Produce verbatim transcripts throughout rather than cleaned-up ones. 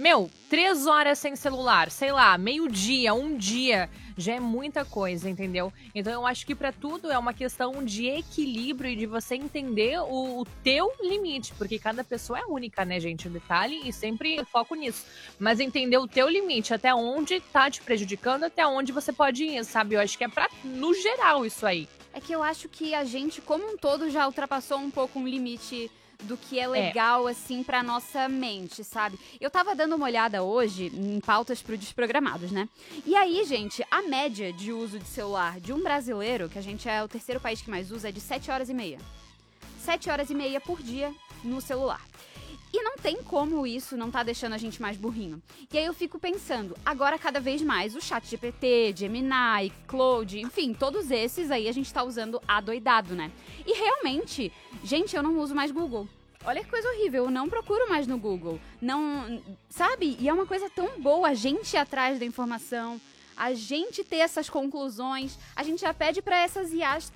meu, três horas sem celular, sei lá, meio-dia, um dia, já é muita coisa, entendeu? Então eu acho que pra tudo é uma questão de equilíbrio e de você entender o, o teu limite, porque cada pessoa é única, né, gente? Um detalhe, e sempre foco nisso. Mas entender o teu limite, até onde tá te prejudicando, até onde você pode ir, sabe? Eu acho que é pra, no geral, isso aí. É que eu acho que a gente, como um todo, já ultrapassou um pouco um limite do que é legal, é. assim, pra nossa mente, sabe? Eu tava dando uma olhada hoje em pautas pro Desprogramados, né? E aí, gente, a média de uso de celular de um brasileiro, que a gente é o terceiro país que mais usa, é de sete horas e meia. sete horas e meia por dia no celular. E não tem como isso não tá deixando a gente mais burrinho. E aí eu fico pensando, agora cada vez mais o ChatGPT, Gemini, Claude, enfim, todos esses aí a gente tá usando adoidado, né? E realmente, gente, eu não uso mais Google. Olha que coisa horrível, eu não procuro mais no Google. Não, sabe? E é uma coisa tão boa a gente ir atrás da informação, a gente ter essas conclusões, a gente já pede pra essas I As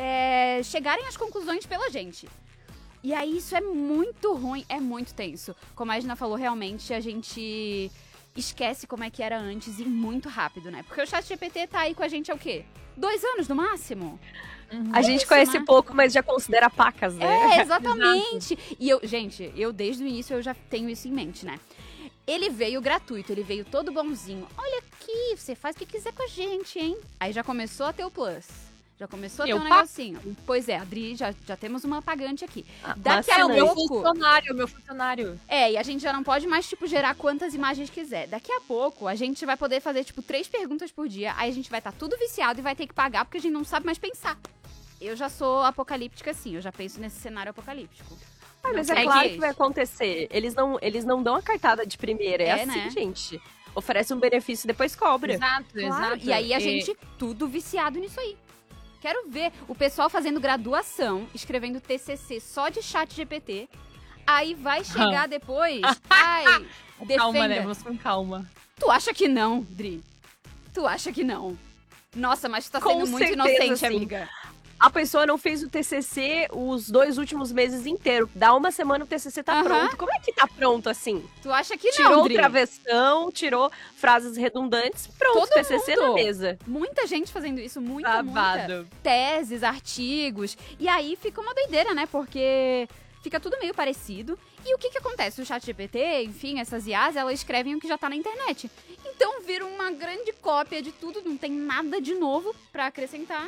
é, chegarem às conclusões pela gente. E aí isso é muito ruim, é muito tenso. Como a Edna falou, realmente a gente esquece como é que era antes e muito rápido, né? Porque o ChatGPT tá aí com a gente há o quê? Dois anos no máximo? Uhum. A gente isso, conhece né? pouco, mas já considera pacas, né? É, exatamente. E eu, gente, eu desde o início eu já tenho isso em mente, né? Ele veio gratuito, ele veio todo bonzinho. Olha aqui, você faz o que quiser com a gente, hein? Aí já começou a ter o Plus. Já começou a ter eu um negocinho. Pa... Pois é, Adri, já, já temos uma pagante aqui. Ah, Daqui a pouco... Meu funcionário, meu funcionário. É, e a gente já não pode mais, tipo, gerar quantas imagens quiser. Daqui a pouco, a gente vai poder fazer, tipo, três perguntas por dia. Aí a gente vai estar tá tudo viciado e vai ter que pagar porque a gente não sabe mais pensar. Eu já sou apocalíptica, assim. Eu já penso nesse cenário apocalíptico. Ah, mas é, é claro que... que vai acontecer. Eles não, eles não dão a cartada de primeira. É, é assim, né? Gente. Oferece um benefício e depois cobra. Exato, claro. exato. E aí a e... gente, tudo viciado nisso aí. Quero ver o pessoal fazendo graduação, escrevendo T C C só de chat G P T. Aí vai chegar depois... Ai, defenda. Calma, né? Vamos com calma. Tu acha que não, Dri? Tu acha que não? Nossa, mas tu tá sendo com muito certeza, inocente, sim. amiga. A pessoa não fez o T C C os dois últimos meses inteiros. Dá uma semana o T C C tá Uhum. pronto. Como é que tá pronto assim? Tu acha que não, Tirou Dri? travessão, tirou frases redundantes, pronto, Todo T C C mundo. na mesa. Muita gente fazendo isso, muita, Babado. muita. Teses, artigos. E aí fica uma doideira, né? Porque fica tudo meio parecido. E o que que acontece? O ChatGPT, enfim, essas I As, elas escrevem o que já tá na internet. Então vira uma grande cópia de tudo, não tem nada de novo pra acrescentar.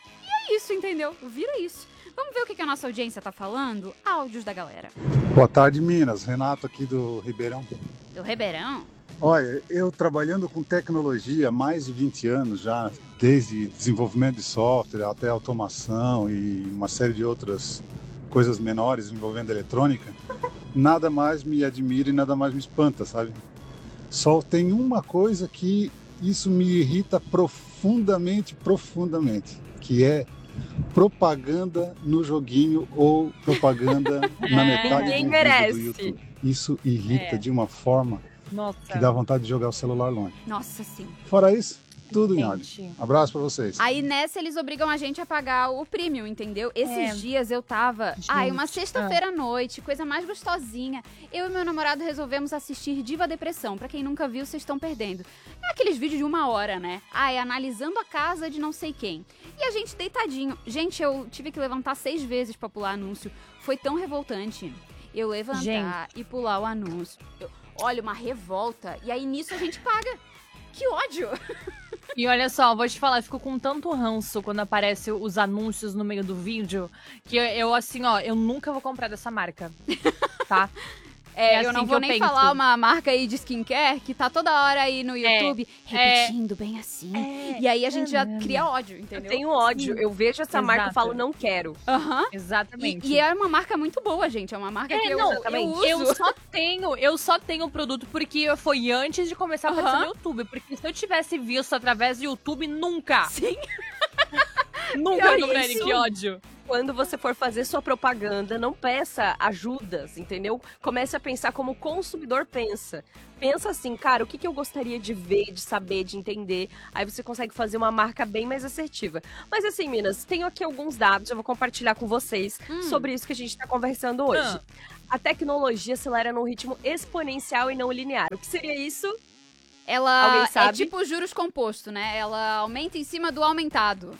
É isso, entendeu? Vira isso. Vamos ver o que, que a nossa audiência tá falando? Áudios da galera. Boa tarde, Minas. Renato aqui do Ribeirão. Do Ribeirão? Olha, eu trabalhando com tecnologia há mais de vinte anos já, desde desenvolvimento de software até automação e uma série de outras coisas menores envolvendo eletrônica, nada mais me admira e nada mais me espanta, sabe? Só tem uma coisa que isso me irrita profundamente, profundamente, que é propaganda no joguinho ou propaganda na metade do vídeo merece. do YouTube. Isso irrita É. de uma forma Nossa. que dá vontade de jogar o celular longe. Nossa, sim. Fora isso, tudo em Gente. ordem. Abraço pra vocês. Aí nessa eles obrigam a gente a pagar o premium, entendeu? Esses É. dias eu tava... Ai, uma Gente, sexta-feira à noite, coisa mais gostosinha. Eu e meu namorado resolvemos assistir Diva Depressão. Pra quem nunca viu, vocês estão perdendo. É aqueles vídeos de uma hora, né? Ai, analisando a casa de não sei quem. E a gente deitadinho. Gente, eu tive que levantar seis vezes pra pular anúncio. Foi tão revoltante. Eu levantar Gente. e pular o anúncio. Eu- olha, uma revolta. E aí nisso a gente paga. Que ódio! E olha só, vou te falar, eu fico com tanto ranço quando aparecem os anúncios no meio do vídeo, que eu, eu, assim, ó, eu nunca vou comprar dessa marca, tá? É, É eu assim não que vou eu nem penso. falar uma marca aí de skincare que tá toda hora aí no YouTube repetindo bem assim. É, E aí a gente já caramba. cria ódio, Eu entendeu? tenho ódio. Eu vejo essa marca e Exato. falo, não quero. Aham. Exatamente. E, e é uma marca muito boa, gente. É uma marca É, que eu, não, eu uso. Eu só tenho, eu só tenho o produto porque foi antes de começar a aparecer Aham. no YouTube. Porque se eu tivesse visto através do YouTube, nunca, Sim. nunca Pior eu compraria, isso. que ódio. quando você for fazer sua propaganda, não peça ajudas, entendeu? Comece a pensar como o consumidor pensa. Pensa assim, cara, o que, que eu gostaria de ver, de saber, de entender. Aí você consegue fazer uma marca bem mais assertiva. Mas assim, Minas, tenho aqui alguns dados, eu vou compartilhar com vocês hum. sobre isso que a gente está conversando hoje. Ah. A tecnologia acelera num ritmo exponencial e não linear. O que seria isso? Ela é tipo juros composto, né? Ela aumenta em cima do aumentado.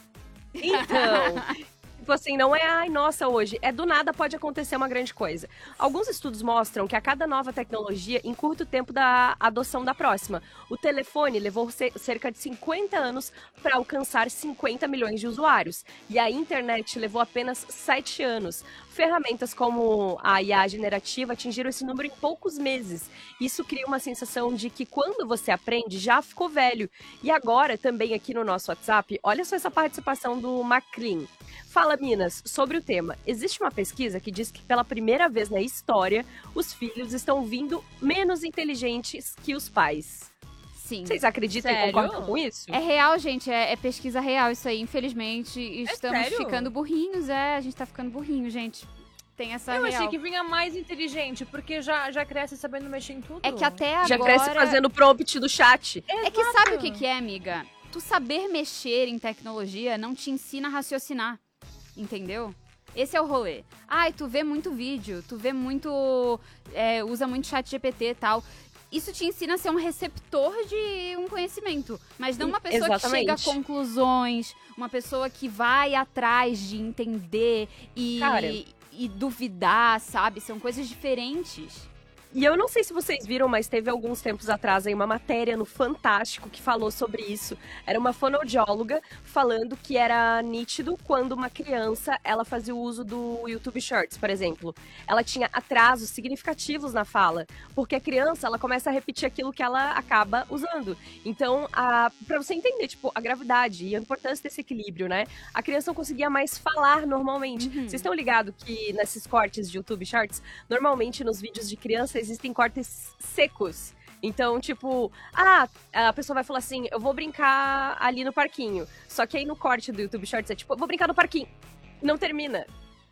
Então... Tipo assim, não é, ai, nossa, hoje. É do nada pode acontecer uma grande coisa. Alguns estudos mostram que a cada nova tecnologia encurta o tempo da adoção da próxima. O telefone levou cerca de cinquenta anos para alcançar cinquenta milhões de usuários. E a internet levou apenas sete anos. Ferramentas como a I A generativa atingiram esse número em poucos meses. Isso cria uma sensação de que quando você aprende, já ficou velho. E agora, também aqui no nosso WhatsApp, olha só essa participação do Maclean. Fala, Minas, sobre o tema. Existe uma pesquisa que diz que pela primeira vez na história, os filhos estão vindo menos inteligentes que os pais. Sim. Vocês acreditam Sério? e concordam com isso? É real, gente. É, é pesquisa real isso aí. Infelizmente, estamos é ficando burrinhos. É, a gente tá ficando burrinho, gente. Tem essa Eu real. achei que vinha mais inteligente, porque já, já cresce sabendo mexer em tudo. É que até agora... Já cresce fazendo prompt do chat. Exato. É que sabe o que, que é, amiga? Tu saber mexer em tecnologia não te ensina a raciocinar. Entendeu? Esse é o rolê. Ai, tu vê muito vídeo, tu vê muito... É, usa muito chat G P T e tal. Isso te ensina a ser um receptor de um conhecimento. Mas não uma pessoa Exatamente. que chega a conclusões. Uma pessoa que vai atrás de entender e, Cara, e duvidar, sabe? São coisas diferentes. E eu não sei se vocês viram, mas teve alguns tempos atrás aí uma matéria no Fantástico que falou sobre isso. Era uma fonoaudióloga falando que era nítido quando uma criança, ela fazia o uso do YouTube Shorts, por exemplo. Ela tinha atrasos significativos na fala, porque a criança, ela começa a repetir aquilo que ela acaba usando. Então, a, pra você entender, tipo, a gravidade e a importância desse equilíbrio, né? A criança não conseguia mais falar normalmente. Uhum. Vocês estão ligados que nesses cortes de YouTube Shorts, normalmente nos vídeos de criança, existem cortes secos. Então, tipo, ah, a pessoa vai falar assim, eu vou brincar ali no parquinho. Só que aí no corte do YouTube Shorts é tipo, eu vou brincar no parquinho. Não termina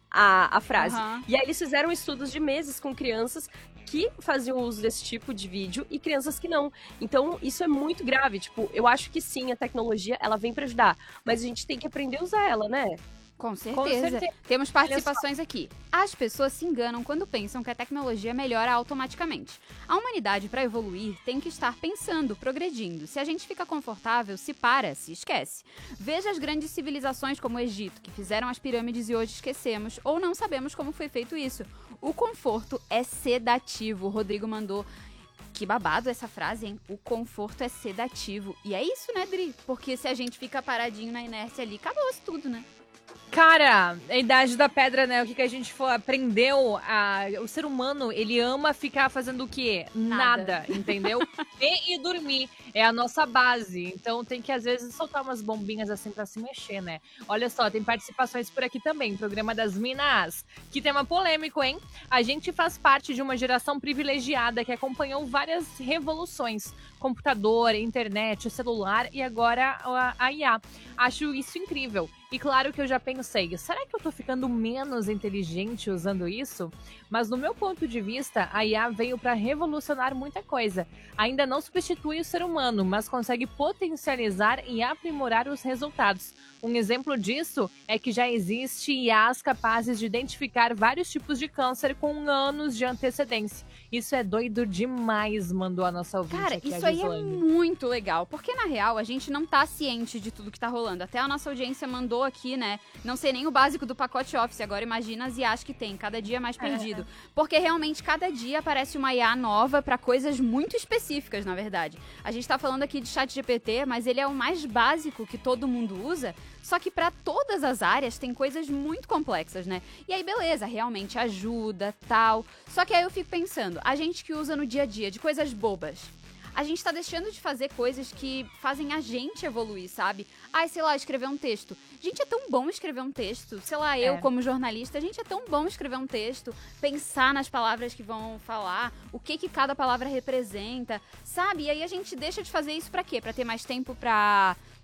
a, a frase. Uhum. E aí eles fizeram estudos de meses com crianças que faziam uso desse tipo de vídeo e crianças que não. Então, isso é muito grave. Tipo, eu acho que sim, a tecnologia, ela vem pra ajudar. Mas a gente tem que aprender a usar ela, né? Com certeza. Com certeza. Temos participações aqui. As pessoas se enganam quando pensam que a tecnologia melhora automaticamente. A humanidade, para evoluir, tem que estar pensando, progredindo. Se a gente fica confortável, se para, se esquece. Veja as grandes civilizações como o Egito, que fizeram as pirâmides e hoje esquecemos, ou não sabemos como foi feito isso. O conforto é sedativo. O Rodrigo mandou... Que babado essa frase, hein? O conforto é sedativo. E é isso, né, Dri? Porque se a gente fica paradinho na inércia ali, acabou-se tudo, né? Cara, a idade da pedra, né? O que, que a gente for, aprendeu, a, o ser humano, ele ama ficar fazendo o quê? Nada, Nada entendeu? E, e dormir, é a nossa base. Então tem que, às vezes, soltar umas bombinhas assim pra se mexer, né? Olha só, tem participações por aqui também, programa das Minas. Que tema polêmico, hein? A gente faz parte de uma geração privilegiada que acompanhou várias revoluções. Computador, internet, celular e agora a, a I A. Acho isso incrível. E claro que eu já pensei, será que eu tô ficando menos inteligente usando isso? Mas no meu ponto de vista, a I A veio para revolucionar muita coisa. Ainda não substitui o ser humano, mas consegue potencializar e aprimorar os resultados. Um exemplo disso é que já existe I As capazes de identificar vários tipos de câncer com anos de antecedência. Isso é doido demais, mandou a nossa ouvinte. Cara, aqui, isso a aí é muito legal, porque na real a gente não tá ciente de tudo que tá rolando. Até a nossa audiência mandou aqui, né? Não sei nem o básico do pacote Office, agora imagina as I As que tem, cada dia mais perdido. É. Porque realmente cada dia aparece uma I A nova pra coisas muito específicas, na verdade. A gente tá falando aqui de chat G P T, mas ele é o mais básico que todo mundo usa. Só que para todas as áreas tem coisas muito complexas, né? E aí, beleza, realmente ajuda, tal. Só que aí eu fico pensando, a gente que usa no dia a dia, de coisas bobas, a gente tá deixando de fazer coisas que fazem a gente evoluir, sabe? Ai, sei lá, escrever um texto. Gente, é tão bom escrever um texto. Sei lá, eu é. como jornalista, gente, é tão bom escrever um texto, pensar nas palavras que vão falar, o que que cada palavra representa, sabe? E aí a gente deixa de fazer isso pra quê? Pra ter mais tempo pra...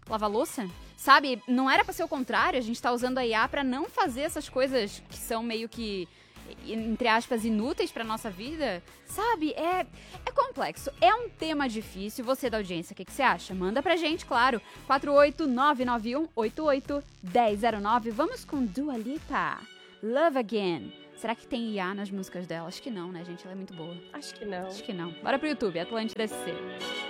lavar louça? Sabe, não era pra ser o contrário, a gente tá usando a I A pra não fazer essas coisas que são meio que, entre aspas, inúteis pra nossa vida? Sabe, é, é complexo, é um tema difícil. Você da audiência, o que, que você acha? Manda pra gente, claro, quatro oito nove nove um oito oito um zero zero nove. Vamos com Dua Lipa, Love Again. Será que tem I A nas músicas dela? Acho que não, né, gente? Ela é muito boa. Acho que não. Acho que não. Bora pro YouTube, Atlântida S C.